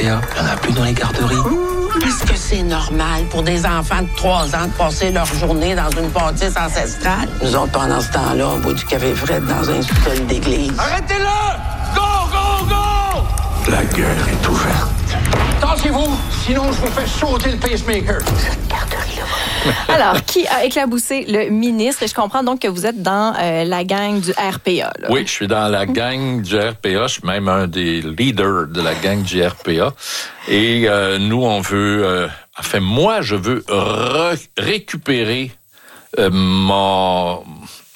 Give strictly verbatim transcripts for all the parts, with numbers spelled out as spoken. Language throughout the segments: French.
P A. Il n'y en a plus dans les garderies. Parce que c'est normal pour des enfants de trois ans de passer leur journée dans une bâtisse ancestrale. Nous autres, pendant ce temps-là, on boit du café frais dans un sous-sol d'église. Arrêtez-le! Go, go, go! La guerre est ouverte. Tassez-vous, sinon je vous fais sauter le pacemaker. Cette garderie-là. Alors, qui a éclaboussé le ministre? Et je comprends donc que vous êtes dans euh, la gang du R P A. Là. Oui, je suis dans la gang du R P A. Je suis même un des leaders de la gang du R P A. Et euh, nous, on veut... Euh, enfin, moi, je veux re- récupérer euh, mon...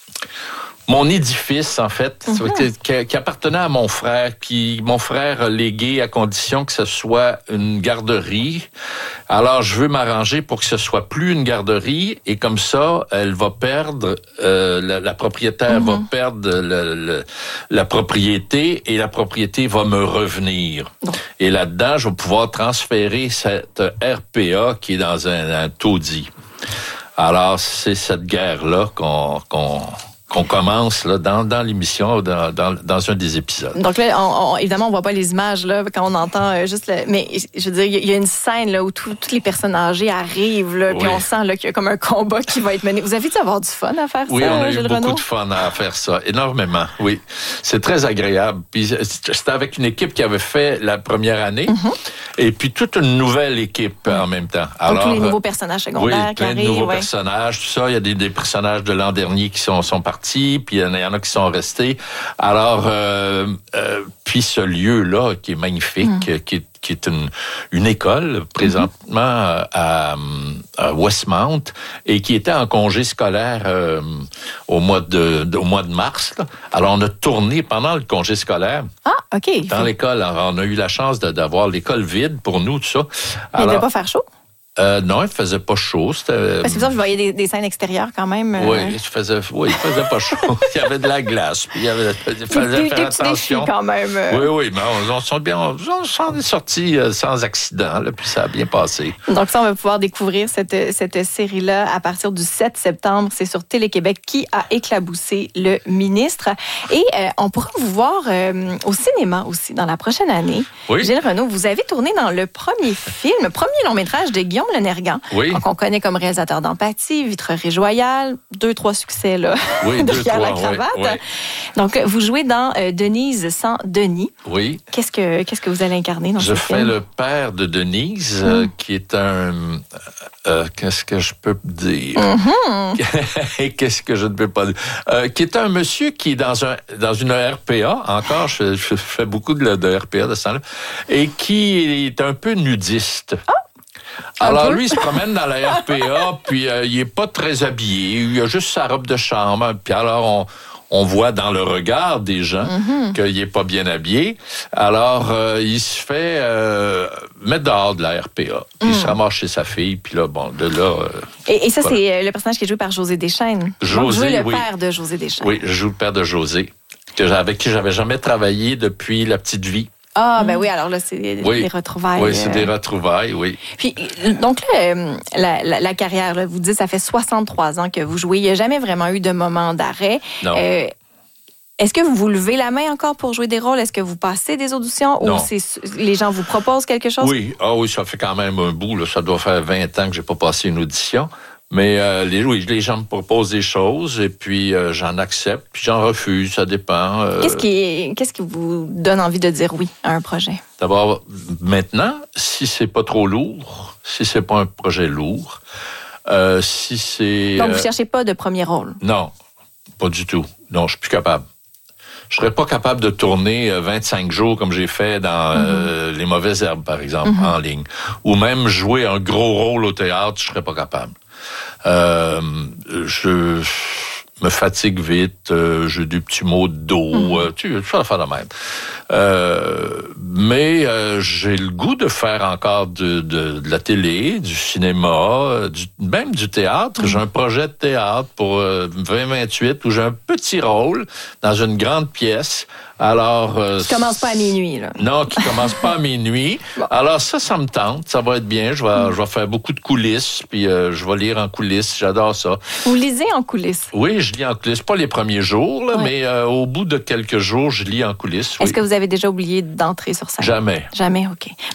Mon édifice, en fait, mm-hmm. qui, qui appartenait à mon frère, qui mon frère a légué à condition que ce soit une garderie. Alors, je veux m'arranger pour que ce soit plus une garderie et comme ça, elle va perdre, euh, la, la propriétaire mm-hmm. va perdre le, le, la propriété et la propriété va me revenir. Mm-hmm. Et là-dedans, je vais pouvoir transférer cette R P A qui est dans un, un taudis. Alors, c'est cette guerre-là qu'on... qu'on qu'on commence là dans dans l'émission dans dans dans un des épisodes. Donc là on, on, évidemment on voit pas les images là quand on entend euh, juste le, mais je veux dire il y, y a une scène là où tout, toutes les personnes âgées arrivent là oui. Puis on sent là qu'il y a comme un combat qui va être mené. Vous avez dû avoir du fun à faire oui, ça? Oui, on a eu Gilles beaucoup Renaud? de fun à faire ça, énormément. Oui, c'est très agréable. Puis c'était avec une équipe qui avait fait la première année mm-hmm. et puis toute une nouvelle équipe mm-hmm. en même temps. Alors donc, tous les nouveaux personnages secondaires oui, qui arrivent. Oui, plein de nouveaux ouais. personnages, tout ça. Il y a des, des personnages de l'an dernier qui sont sont partis. Puis il y en a qui sont restés. Alors, euh, euh, puis ce lieu-là qui est magnifique, mm. qui est qui est une, une école présentement mm-hmm. à, à Westmount et qui était en congé scolaire euh, au mois de, de au mois de mars. Là. Alors on a tourné pendant le congé scolaire. Ah, ok. Dans l'école, alors, on a eu la chance de, d'avoir l'école vide pour nous tout ça. Alors, il ne devait pas faire chaud. Euh, non, il faisait pas chaud. C'était... Parce que ça, je voyais des, des scènes extérieures quand même. Euh... Oui, il faisait, oui, il faisait pas chaud. Il y avait de la glace. Puis il y avait, il fallait des, faire des attention. Petits quand même. Euh... Oui, oui, mais on, on s'en bien, on, on s'en est sortis euh, sans accident, là, puis ça a bien passé. Donc ça, on va pouvoir découvrir cette, cette série-là à partir du sept septembre. C'est sur Télé-Québec qui a éclaboussé le ministre. Et euh, on pourra vous voir euh, au cinéma aussi dans la prochaine année. Oui. Gilles Renaud, vous avez tourné dans le premier film, le premier long-métrage de Guillaume Lenergan. Oui. Donc, on connaît comme réalisateur d'Empathie, Vitrerie Royale, deux, trois succès, là. Oui, deux, trois, la cravate. Oui, oui. Donc, vous jouez dans euh, Denise sans Denis. Oui. Qu'est-ce que, qu'est-ce que vous allez incarner dans Je ce fais film? le père de Denise, mm. euh, qui est un... Euh, qu'est-ce que je peux dire? Mm-hmm. Et qu'est-ce que je ne peux pas dire? Euh, qui est un monsieur qui est dans, un, dans une R P A, encore, je, je fais beaucoup de, de R P A de ce temps-là, et qui est un peu nudiste. Oh. Alors, lui, il se promène dans la R P A, puis euh, il est pas très habillé. Il a juste sa robe de chambre. Puis alors, on, on voit dans le regard des gens mm-hmm. qu'il est pas bien habillé. Alors, euh, il se fait euh, mettre dehors de la R P A. Puis mm. il se ramasse chez sa fille. Puis là, bon, de là... Euh, et, et ça, voilà. c'est le personnage qui est joué par José Deschênes. José, Donc, jouez le oui. père de José Deschênes. Oui, je joue le père de José, avec qui j'avais jamais travaillé depuis La Petite Vie. Ah, ben oui, alors là, c'est des, oui. des retrouvailles. Oui, c'est des retrouvailles, oui. Puis, donc là, la, la, la carrière, là, vous dites, ça fait soixante-trois ans que vous jouez. Il n'y a jamais vraiment eu de moment d'arrêt. Non. Euh, est-ce que vous levez la main encore pour jouer des rôles? Est-ce que vous passez des auditions? Non. Ou c'est, les gens vous proposent quelque chose? Oui, ah oui, ça fait quand même un bout. Là. Ça doit faire vingt ans que j'ai pas passé une audition. Mais euh, les, oui, les gens me proposent des choses et puis euh, j'en accepte, puis j'en refuse, ça dépend. Euh... Qu'est-ce qui, qu'est-ce qui vous donne envie de dire oui à un projet? D'abord, maintenant, si c'est pas trop lourd, si c'est pas un projet lourd, euh, si c'est... Donc, euh... vous cherchez pas de premier rôle? Non, pas du tout. Non, je suis plus capable. Je serais pas capable de tourner vingt-cinq jours comme j'ai fait dans mm-hmm. euh, Les Mauvaises Herbes, par exemple, mm-hmm. en ligne. Ou même jouer un gros rôle au théâtre, je serais pas capable. Euh, je me fatigue vite, euh, j'ai des petits maux de dos, mmh. euh, tu vas faire de même. Euh, mais euh, j'ai le goût de faire encore de, de, de la télé, du cinéma, du, même du théâtre. Mmh. J'ai un projet de théâtre pour euh, vingt vingt-huit où j'ai un petit rôle dans une grande pièce. Alors, euh, qui commence pas à minuit, là. Non, qui commence pas à minuit. Bon. Alors ça, ça me tente, ça va être bien. Je vais, mmh. je vais faire beaucoup de coulisses, puis euh, je vais lire en coulisses. J'adore ça. Vous lisez en coulisses? Oui, je lis en coulisses. Pas les premiers jours, là, ouais. mais euh, au bout de quelques jours, je lis en coulisses. Est-ce oui. que vous avez déjà oublié d'entrer sur scène? Jamais. Jamais, OK.